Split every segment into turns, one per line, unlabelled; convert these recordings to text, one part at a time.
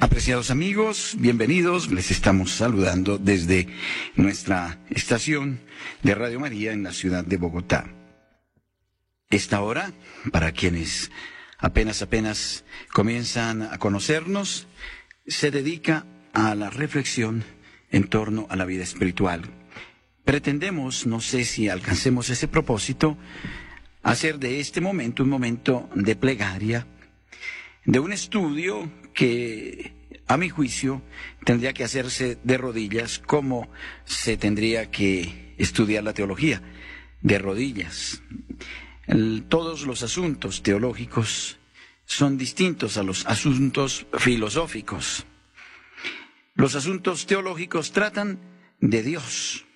Apreciados amigos, bienvenidos. Les estamos saludando desde nuestra estación de Radio María en la ciudad de Bogotá. Esta hora, para quienes apenas comienzan a conocernos, se dedica a la reflexión en torno a la vida espiritual. Pretendemos, no sé si alcancemos ese propósito, hacer de este momento un momento de plegaria, de un estudio que, a mi juicio, tendría que hacerse de rodillas, como se tendría que estudiar la teología, de rodillas. Todos los asuntos teológicos son distintos a los asuntos filosóficos. Los asuntos teológicos tratan de Dios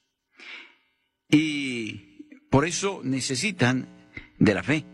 y por eso necesitan de la fe.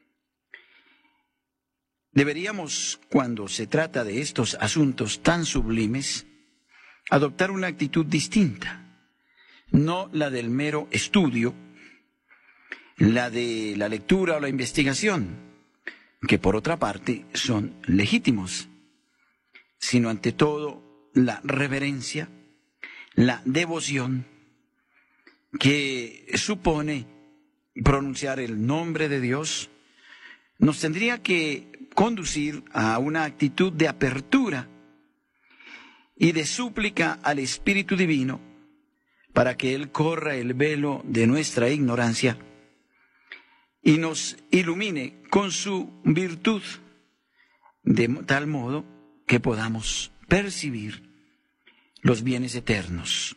Deberíamos, cuando se trata de estos asuntos tan sublimes, adoptar una actitud distinta, no la del mero estudio, la de la lectura o la investigación, que por otra parte son legítimos, sino ante todo la reverencia, la devoción que supone pronunciar el nombre de Dios, nos tendría que conducir a una actitud de apertura y de súplica al Espíritu Divino para que Él corra el velo de nuestra ignorancia y nos ilumine con su virtud, de tal modo que podamos percibir los bienes eternos.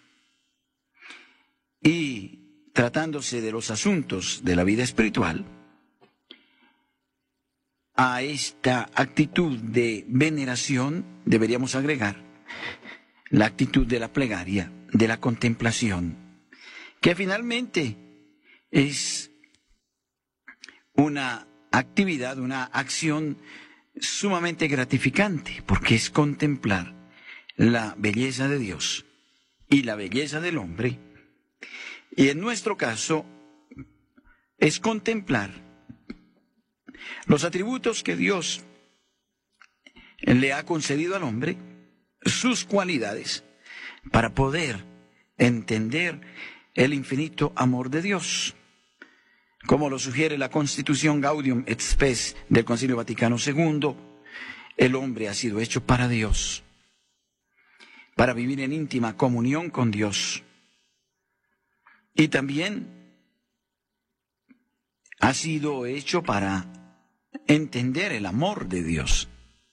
Y tratándose de los asuntos de la vida espiritual, a esta actitud de veneración deberíamos agregar la actitud de la plegaria, de la contemplación, que finalmente es una actividad, una acción sumamente gratificante, porque es contemplar la belleza de Dios y la belleza del hombre, y en nuestro caso es contemplar los atributos que Dios le ha concedido al hombre, sus cualidades, para poder entender el infinito amor de Dios. Como lo sugiere la Constitución Gaudium et Spes del Concilio Vaticano II, el hombre ha sido hecho para Dios, para vivir en íntima comunión con Dios. Y también ha sido hecho para entender el amor de Dios.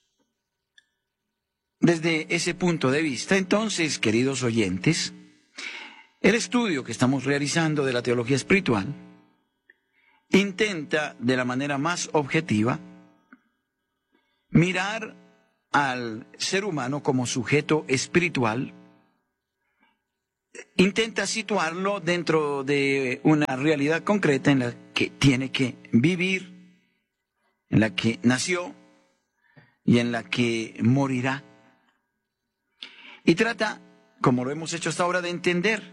Desde ese punto de vista, entonces, queridos oyentes, el estudio que estamos realizando de la teología espiritual intenta, de la manera más objetiva, mirar al ser humano como sujeto espiritual, intenta situarlo dentro de una realidad concreta en la que tiene que vivir, en la que nació y en la que morirá. Y trata, como lo hemos hecho hasta ahora, de entender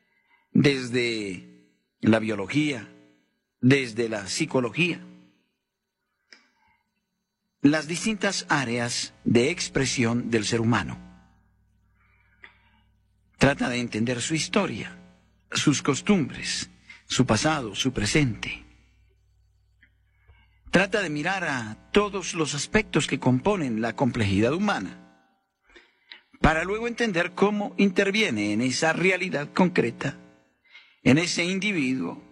desde la biología, desde la psicología, las distintas áreas de expresión del ser humano. Trata de entender su historia, sus costumbres, su pasado, su presente. Trata de mirar a todos los aspectos que componen la complejidad humana, para luego entender cómo interviene en esa realidad concreta, en ese individuo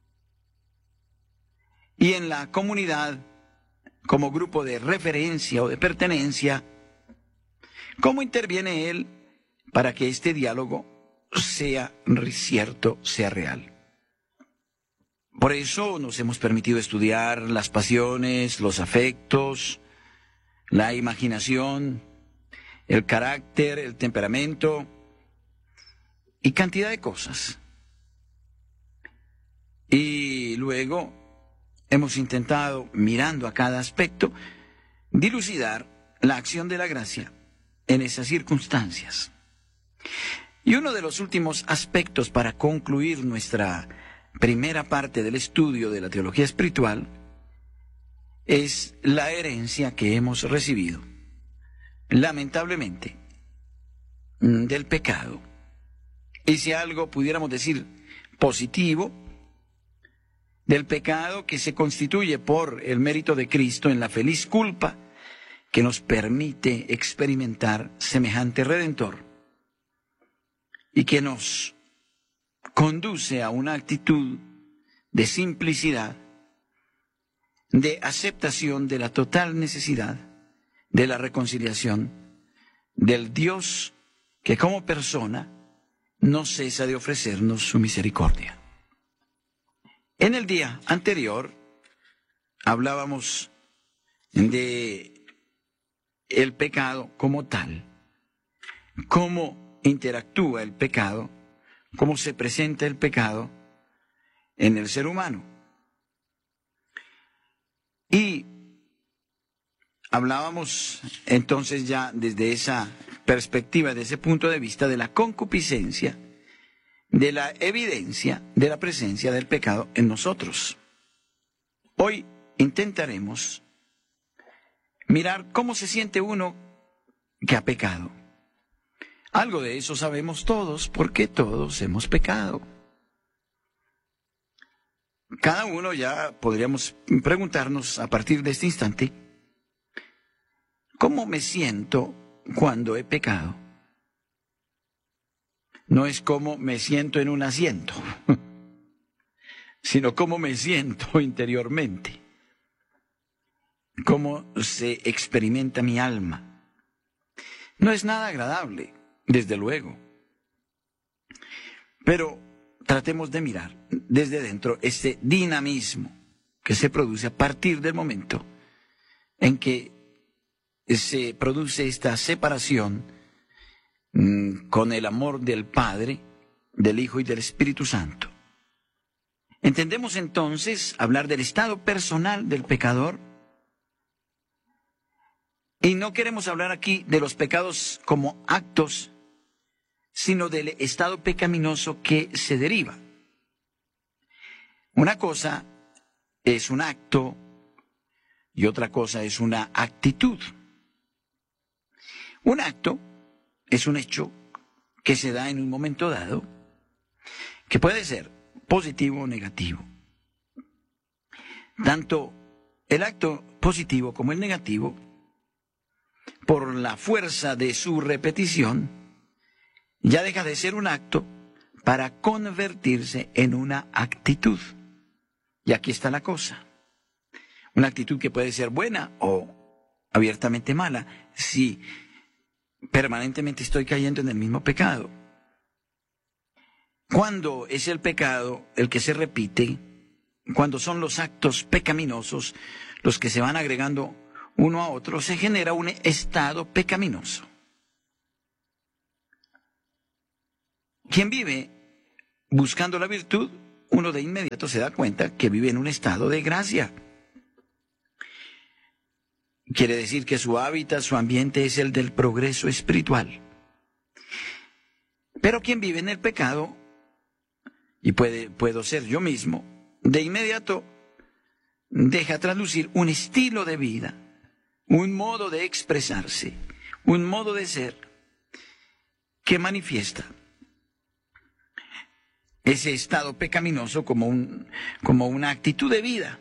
y en la comunidad como grupo de referencia o de pertenencia, cómo interviene él para que este diálogo sea cierto, sea real. Por eso nos hemos permitido estudiar las pasiones, los afectos, la imaginación, el carácter, el temperamento y cantidad de cosas. Y luego hemos intentado, mirando a cada aspecto, dilucidar la acción de la gracia en esas circunstancias. Y uno de los últimos aspectos para concluir nuestra primera parte del estudio de la teología espiritual es la herencia que hemos recibido lamentablemente, del pecado. Y si algo pudiéramos decir positivo, del pecado que se constituye por el mérito de Cristo en la feliz culpa que nos permite experimentar semejante Redentor y que nos conduce a una actitud de simplicidad, de aceptación de la total necesidad de la reconciliación del Dios que como persona no cesa de ofrecernos su misericordia. En el día anterior hablábamos de el pecado como tal, cómo interactúa el pecado, cómo se presenta el pecado en el ser humano. Y hablábamos entonces ya desde esa perspectiva, desde ese punto de vista de la concupiscencia, de la evidencia de la presencia del pecado en nosotros. Hoy intentaremos mirar cómo se siente uno que ha pecado. Algo de eso sabemos todos, porque todos hemos pecado. Cada uno ya podríamos preguntarnos a partir de este instante, ¿cómo me siento cuando he pecado? No es cómo me siento en un asiento, sino cómo me siento interiormente, cómo se experimenta mi alma. No es nada agradable, desde luego, pero tratemos de mirar desde dentro este dinamismo que se produce a partir del momento en que se produce esta separación con el amor del Padre, del Hijo y del Espíritu Santo. Entendemos entonces hablar del estado personal del pecador, y no queremos hablar aquí de los pecados como actos, sino del estado pecaminoso que se deriva. Una cosa es un acto y otra cosa es una actitud. Un acto es un hecho que se da en un momento dado, que puede ser positivo o negativo. Tanto el acto positivo como el negativo, por la fuerza de su repetición, ya deja de ser un acto para convertirse en una actitud. Y aquí está la cosa. Una actitud que puede ser buena o abiertamente mala, si permanentemente estoy cayendo en el mismo pecado. Cuando es el pecado el que se repite, cuando son los actos pecaminosos los que se van agregando uno a otro, se genera un estado pecaminoso. Quien vive buscando la virtud, uno de inmediato se da cuenta que vive en un estado de gracia. Quiere decir que su hábitat, su ambiente es el del progreso espiritual. Pero quien vive en el pecado, y puedo ser yo mismo, de inmediato deja traslucir un estilo de vida, un modo de expresarse, un modo de ser que manifiesta ese estado pecaminoso como una actitud de vida.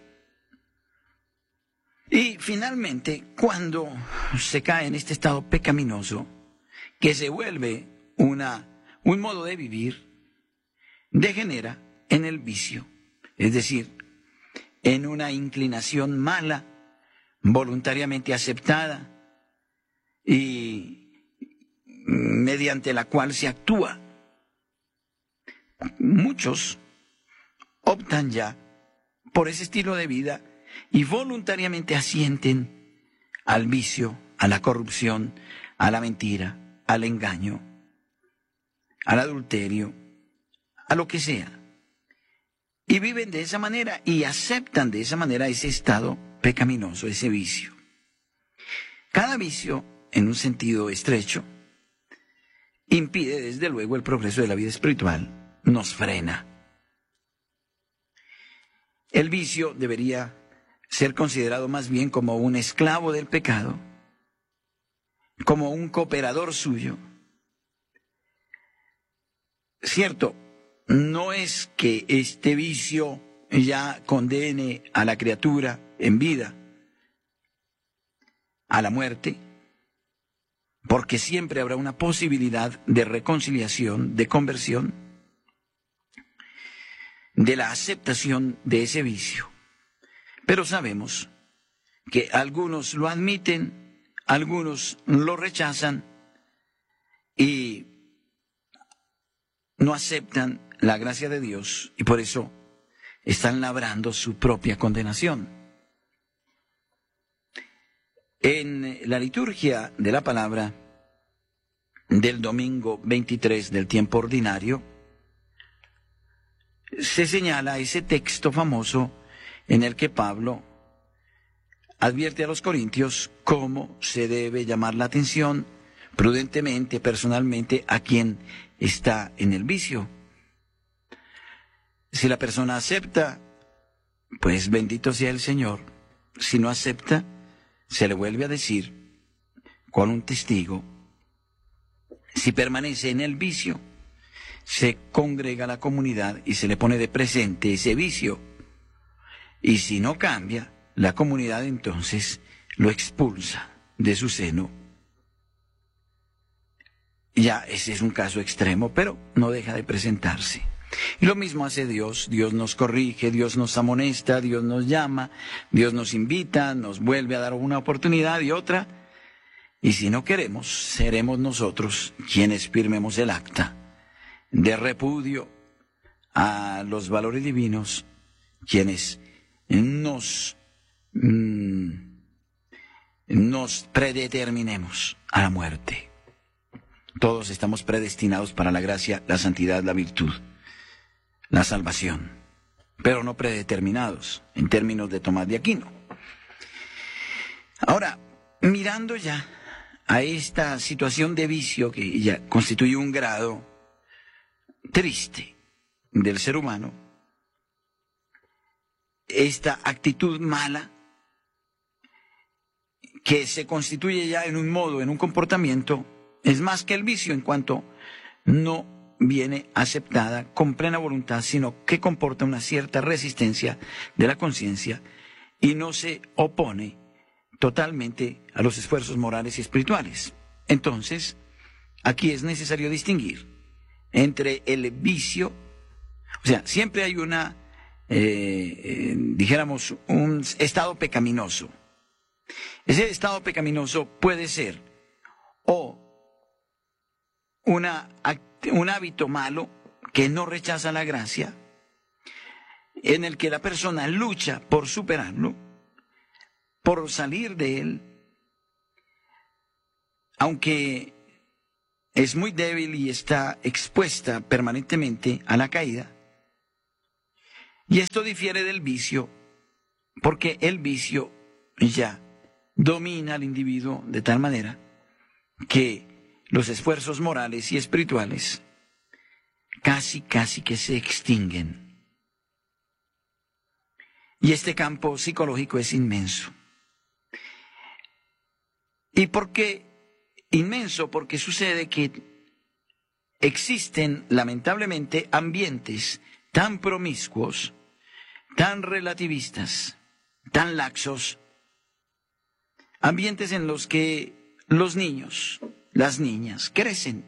Y finalmente, cuando se cae en este estado pecaminoso, que se vuelve un modo de vivir, degenera en el vicio, es decir, en una inclinación mala, voluntariamente aceptada y mediante la cual se actúa. Muchos optan ya por ese estilo de vida y voluntariamente asienten al vicio, a la corrupción, a la mentira, al engaño, al adulterio, a lo que sea. Y viven de esa manera y aceptan de esa manera ese estado pecaminoso, ese vicio. Cada vicio, en un sentido estrecho, impide desde luego el progreso de la vida espiritual, nos frena. El vicio debería ser considerado más bien como un esclavo del pecado como un cooperador suyo. Cierto, no es que este vicio ya condene a la criatura en vida a la muerte, porque siempre habrá una posibilidad de reconciliación, de conversión, de la aceptación de ese vicio. Pero sabemos que algunos lo admiten, algunos lo rechazan y no aceptan la gracia de Dios y por eso están labrando su propia condenación. En la liturgia de la palabra del domingo 23 del tiempo ordinario, se señala ese texto famoso en el que Pablo advierte a los corintios cómo se debe llamar la atención prudentemente, personalmente, a quien está en el vicio. Si la persona acepta, pues bendito sea el Señor. Si no acepta, se le vuelve a decir con un testigo. Si permanece en el vicio, se congrega la comunidad y se le pone de presente ese vicio. Y si no cambia, la comunidad entonces lo expulsa de su seno. Ya ese es un caso extremo, pero no deja de presentarse. Y lo mismo hace Dios. Dios nos corrige, Dios nos amonesta, Dios nos llama, Dios nos invita, nos vuelve a dar una oportunidad y otra. Y si no queremos, seremos nosotros quienes firmemos el acta de repudio a los valores divinos, quienes nos predeterminemos a la muerte. Todos estamos predestinados para la gracia, la santidad, la virtud, la salvación, pero no predeterminados en términos de Tomás de Aquino. Ahora, mirando ya a esta situación de vicio que ya constituye un grado triste del ser humano, esta actitud mala que se constituye ya en un modo, en un comportamiento, es más que el vicio en cuanto no viene aceptada con plena voluntad, sino que comporta una cierta resistencia de la conciencia y no se opone totalmente a los esfuerzos morales y espirituales. Entonces, aquí es necesario distinguir entre el vicio, o sea, siempre hay una, dijéramos, un estado pecaminoso. Ese estado pecaminoso puede ser o un hábito malo que no rechaza la gracia, en el que la persona lucha por superarlo, por salir de él, aunque es muy débil y está expuesta permanentemente a la caída. Y esto difiere del vicio, porque el vicio ya domina al individuo de tal manera que los esfuerzos morales y espirituales casi que se extinguen. Y este campo psicológico es inmenso. ¿Y por qué inmenso? Porque sucede que existen lamentablemente ambientes tan promiscuos, tan relativistas, tan laxos, ambientes en los que los niños, las niñas crecen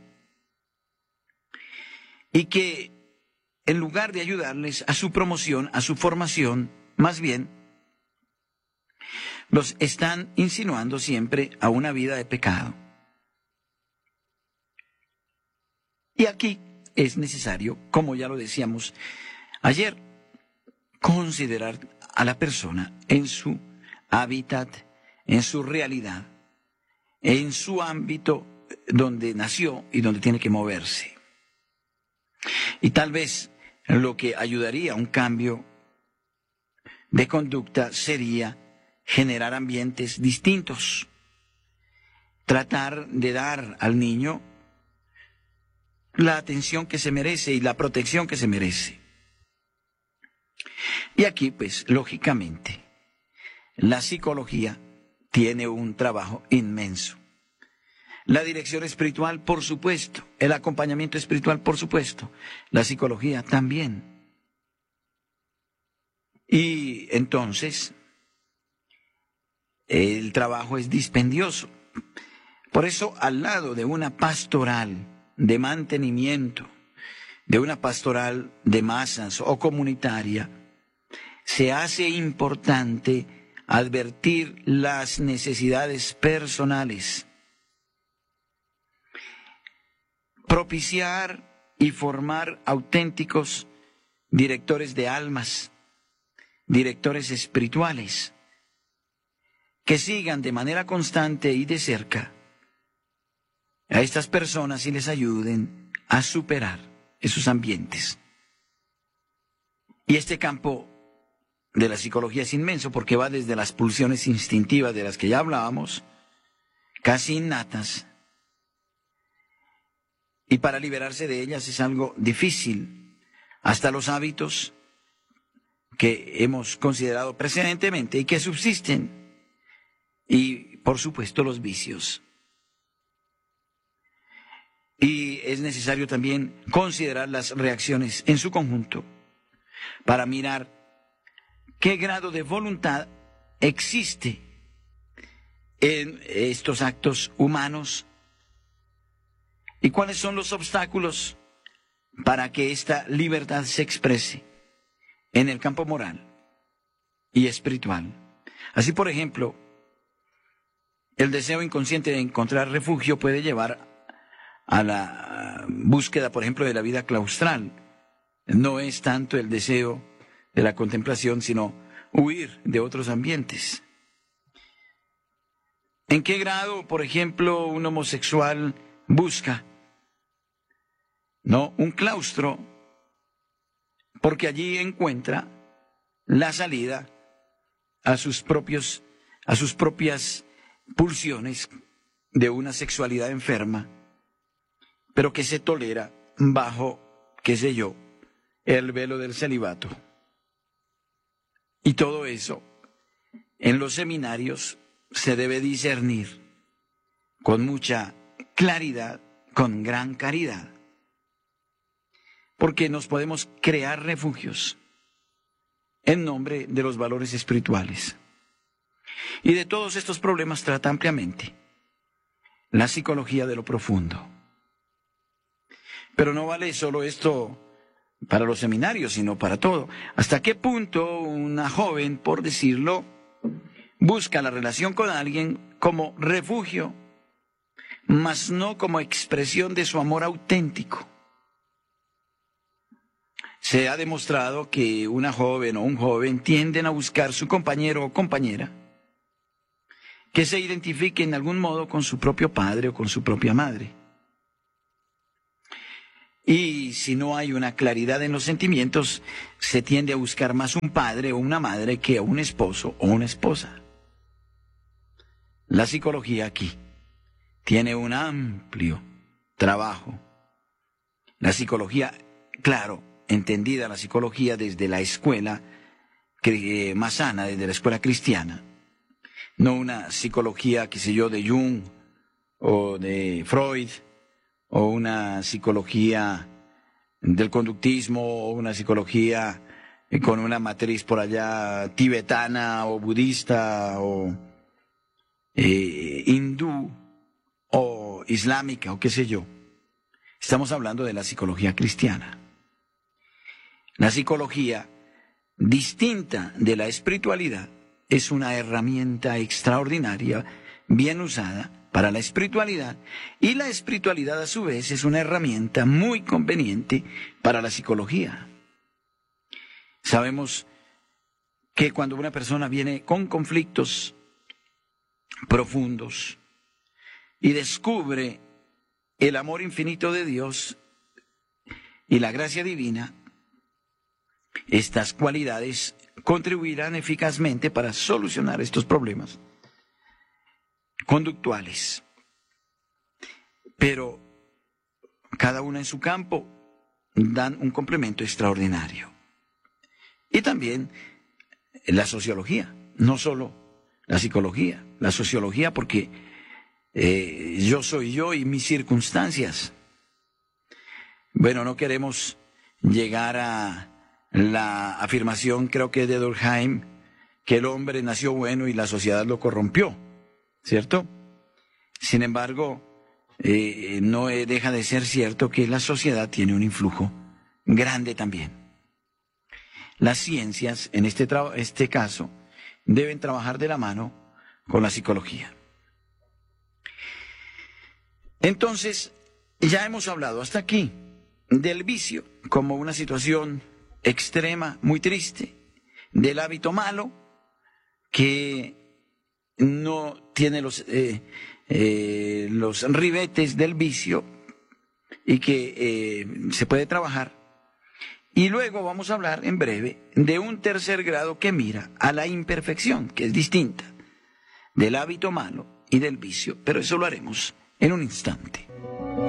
y que en lugar de ayudarles a su promoción, a su formación, más bien los están insinuando siempre a una vida de pecado. Y aquí es necesario, como ya lo decíamos ayer, considerar a la persona en su hábitat, en su realidad, en su ámbito donde nació y donde tiene que moverse. Y tal vez lo que ayudaría a un cambio de conducta sería generar ambientes distintos, tratar de dar al niño la atención que se merece y la protección que se merece. Y aquí, pues, lógicamente, la psicología tiene un trabajo inmenso. La dirección espiritual, por supuesto. El acompañamiento espiritual, por supuesto. La psicología también. Y entonces, el trabajo es dispendioso. Por eso, al lado de una pastoral de mantenimiento, de una pastoral de masas o comunitaria, se hace importante advertir las necesidades personales, propiciar y formar auténticos directores de almas, directores espirituales, que sigan de manera constante y de cerca a estas personas y les ayuden a superar esos ambientes. Y este campo de la psicología es inmenso porque va desde las pulsiones instintivas de las que ya hablábamos, casi innatas, y para liberarse de ellas es algo difícil, hasta los hábitos que hemos considerado precedentemente y que subsisten, y por supuesto los vicios. Y es necesario también considerar las reacciones en su conjunto para mirar qué grado de voluntad existe en estos actos humanos y cuáles son los obstáculos para que esta libertad se exprese en el campo moral y espiritual. Así, por ejemplo, el deseo inconsciente de encontrar refugio puede llevar a la búsqueda, por ejemplo, de la vida claustral. No es tanto el deseo de la contemplación, sino huir de otros ambientes. ¿En qué grado, por ejemplo, un homosexual busca, no, un claustro? Porque allí encuentra la salida a sus propias pulsiones de una sexualidad enferma, pero que se tolera bajo, qué sé yo, el velo del celibato. Y todo eso, en los seminarios, se debe discernir con mucha claridad, con gran caridad, porque nos podemos crear refugios en nombre de los valores espirituales. Y de todos estos problemas trata ampliamente la psicología de lo profundo. Pero no vale solo esto para los seminarios, sino para todo. ¿Hasta qué punto una joven, por decirlo, busca la relación con alguien como refugio, mas no como expresión de su amor auténtico? Se ha demostrado que una joven o un joven tienden a buscar su compañero o compañera que se identifique en algún modo con su propio padre o con su propia madre. Y si no hay una claridad en los sentimientos, se tiende a buscar más un padre o una madre que a un esposo o una esposa. La psicología aquí tiene un amplio trabajo. La psicología, claro, entendida la psicología desde la escuela más sana, desde la escuela cristiana. No una psicología, qué sé yo, de Jung o de Freud, o una psicología del conductismo, o una psicología con una matriz por allá tibetana o budista o hindú o islámica o qué sé yo. Estamos hablando de la psicología cristiana. La psicología, distinta de la espiritualidad, es una herramienta extraordinaria, bien usada para la espiritualidad, y la espiritualidad a su vez es una herramienta muy conveniente para la psicología. Sabemos que cuando una persona viene con conflictos profundos y descubre el amor infinito de Dios y la gracia divina, estas cualidades contribuirán eficazmente para solucionar estos problemas conductuales. Pero cada una en su campo dan un complemento extraordinario. Y también la sociología, no solo la psicología, la sociología, porque yo soy yo y mis circunstancias. Bueno, no queremos llegar a la afirmación, creo que de Durkheim, que el hombre nació bueno y la sociedad lo corrompió, ¿cierto? Sin embargo, no deja de ser cierto que la sociedad tiene un influjo grande también. Las ciencias, en este caso, deben trabajar de la mano con la psicología. Entonces, ya hemos hablado hasta aquí del vicio como una situación extrema, muy triste, del hábito malo que no tiene los ribetes del vicio y que se puede trabajar. Y luego vamos a hablar en breve de un tercer grado que mira a la imperfección, que es distinta del hábito malo y del vicio, pero eso lo haremos en un instante.